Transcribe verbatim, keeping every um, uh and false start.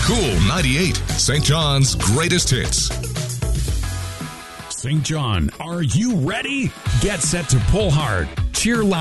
Cool ninety-eight, Saint John's greatest hits. Saint John, are you ready? Get set to pull hard, cheer loud.